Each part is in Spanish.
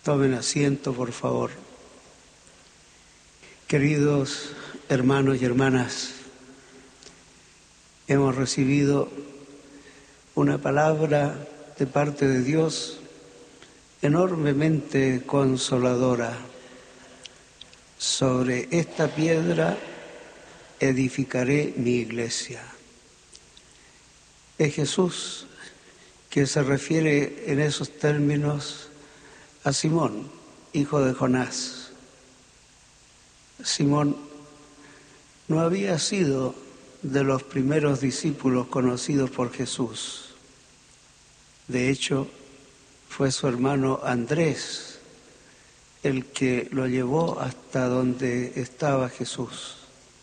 Tomen asiento, por favor. Queridos hermanos y hermanas, hemos recibido una palabra de parte de Dios enormemente consoladora. Sobre esta piedra edificaré mi iglesia. Es Jesús que se refiere en esos términos a Simón, hijo de Jonás. Simón no había sido de los primeros discípulos conocidos por Jesús. De hecho, fue su hermano Andrés el que lo llevó hasta donde estaba Jesús.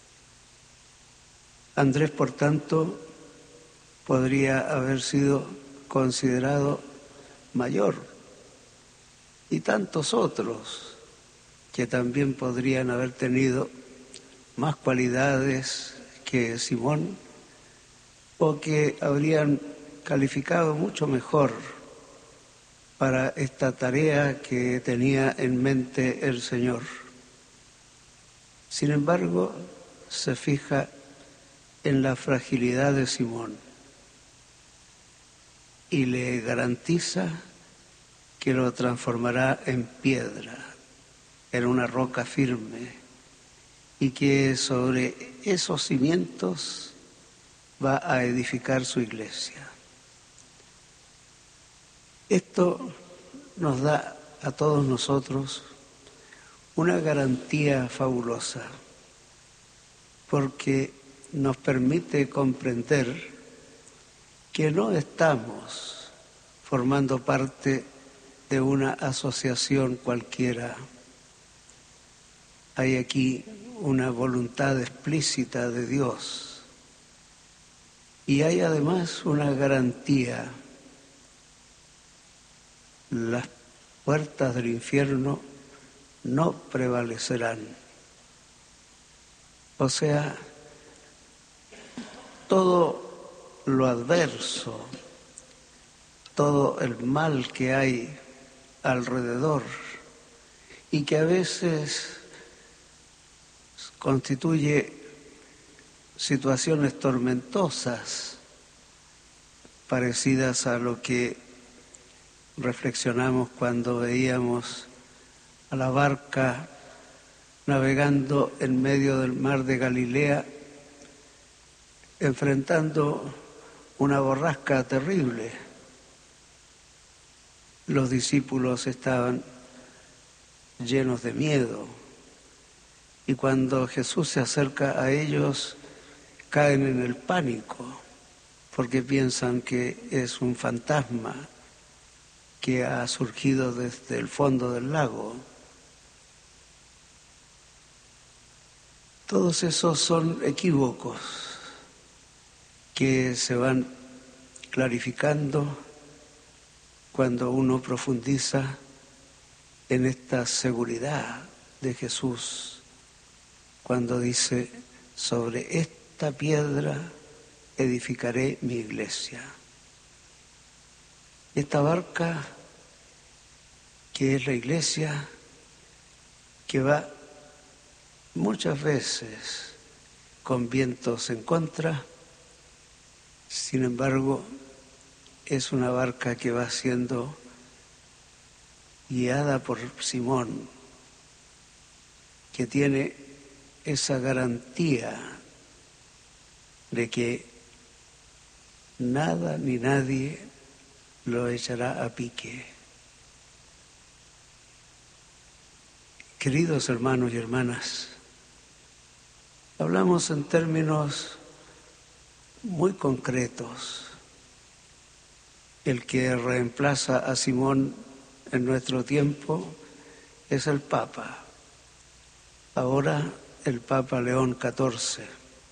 Andrés, por tanto, podría haber sido considerado mayor, y tantos otros que también podrían haber tenido más cualidades que Simón o que habrían calificado mucho mejor para esta tarea que tenía en mente el Señor. Sin embargo, se fija en la fragilidad de Simón y le garantiza que lo transformará en piedra, en una roca firme, y que sobre esos cimientos va a edificar su iglesia. Esto nos da a todos nosotros una garantía fabulosa, porque nos permite comprender que no estamos formando parte de una asociación cualquiera. Hay aquí una voluntad explícita de Dios y hay además una garantía. Las puertas del infierno no prevalecerán. O sea, todo lo adverso, todo el mal que hay alrededor y que a veces constituye situaciones tormentosas parecidas a lo que reflexionamos cuando veíamos a la barca navegando en medio del mar de Galilea, enfrentando una borrasca terrible. Los discípulos estaban llenos de miedo y cuando Jesús se acerca a ellos caen en el pánico porque piensan que es un fantasma que ha surgido desde el fondo del lago. Todos esos son equívocos que se van clarificando cuando uno profundiza en esta seguridad de Jesús, cuando dice, sobre esta piedra edificaré mi iglesia. Esta barca, que es la iglesia, que va muchas veces con vientos en contra, sin embargo, es una barca que va siendo guiada por Simón, que tiene esa garantía de que nada ni nadie lo echará a pique. Queridos hermanos y hermanas, hablamos en términos muy concretos. El que reemplaza a Simón en nuestro tiempo es el Papa. Ahora el Papa León XIV.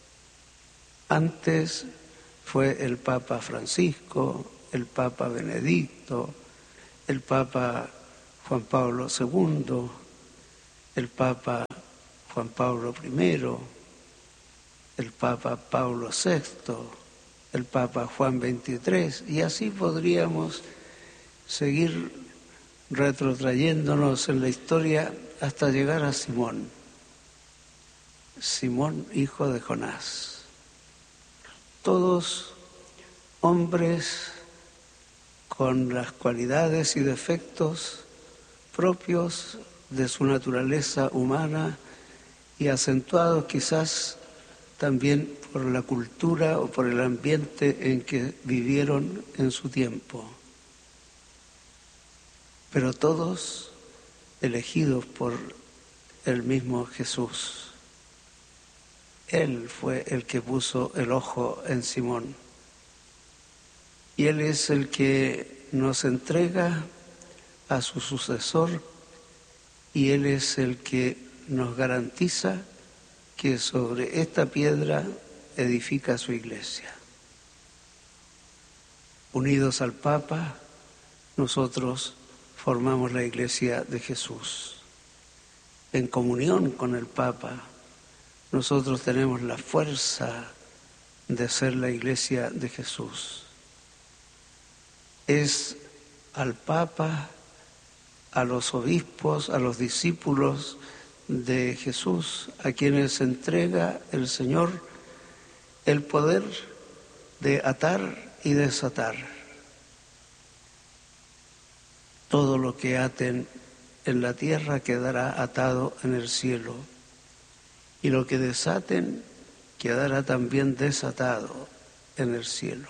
Antes fue el Papa Francisco, el Papa Benedicto, el Papa Juan Pablo II, el Papa Juan Pablo I, el Papa Pablo VI, el Papa Juan XXIII, y así podríamos seguir retrotrayéndonos en la historia hasta llegar a Simón, hijo de Jonás. Todos hombres con las cualidades y defectos propios de su naturaleza humana y acentuados quizás también por la cultura o por el ambiente en que vivieron en su tiempo. Pero todos elegidos por el mismo Jesús. Él fue el que puso el ojo en Simón. Y Él es el que nos entrega a su sucesor y Él es el que nos garantiza que sobre esta piedra edifica su iglesia. Unidos al Papa, nosotros formamos la iglesia de Jesús. En comunión con el Papa, nosotros tenemos la fuerza de ser la iglesia de Jesús. Es al Papa, a los obispos, a los discípulos de Jesús, a quienes entrega el Señor el poder de atar y desatar. Todo lo que aten en la tierra quedará atado en el cielo, y lo que desaten quedará también desatado en el cielo.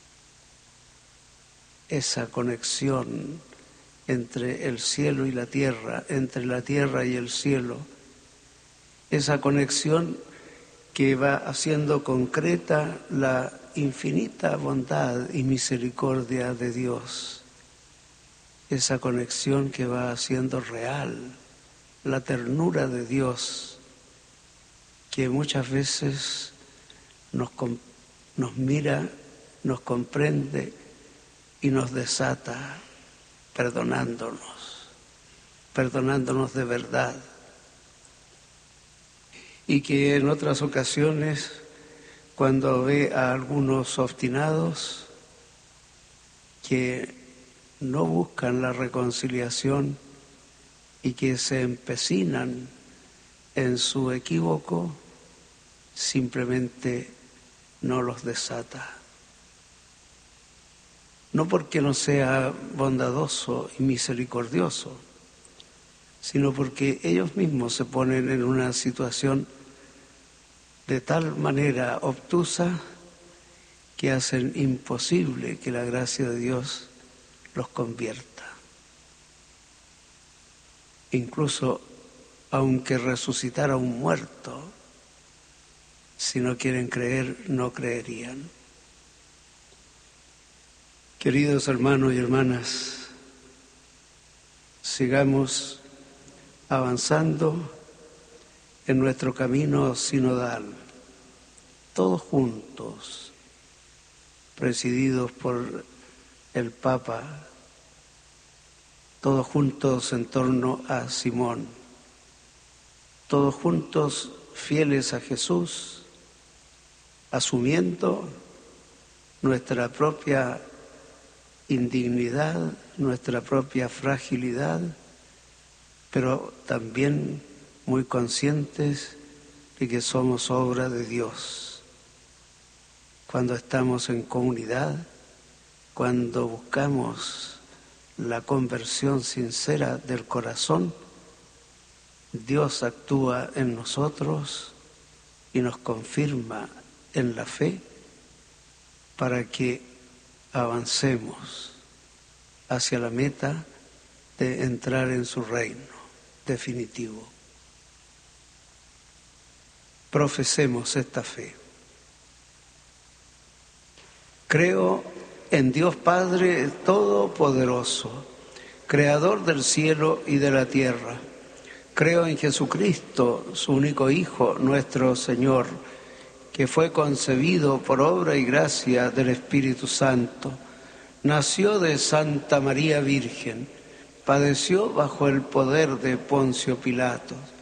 Esa conexión entre el cielo y la tierra, entre la tierra y el cielo, esa conexión que va haciendo concreta la infinita bondad y misericordia de Dios, esa conexión que va haciendo real la ternura de Dios, que muchas veces nos mira, nos comprende y nos desata, perdonándonos de verdad. Y que en otras ocasiones, cuando ve a algunos obstinados que no buscan la reconciliación y que se empecinan en su equívoco, simplemente no los desata. No porque no sea bondadoso y misericordioso, sino porque ellos mismos se ponen en una situación de tal manera obtusa que hacen imposible que la gracia de Dios los convierta. Incluso aunque resucitara un muerto, si no quieren creer, no creerían. Queridos hermanos y hermanas, sigamos avanzando en nuestro camino sinodal, todos juntos, presididos por el Papa, todos juntos en torno a Simón, todos juntos fieles a Jesús, asumiendo nuestra propia indignidad, nuestra propia fragilidad, pero también muy conscientes de que somos obra de Dios. Cuando estamos en comunidad, cuando buscamos la conversión sincera del corazón, Dios actúa en nosotros y nos confirma en la fe para que avancemos hacia la meta de entrar en su reino definitivo. Profesemos esta fe. Creo en Dios Padre Todopoderoso, Creador del cielo y de la tierra. Creo en Jesucristo, su único Hijo, nuestro Señor, que fue concebido por obra y gracia del Espíritu Santo. Nació de Santa María Virgen, padeció bajo el poder de Poncio Pilato,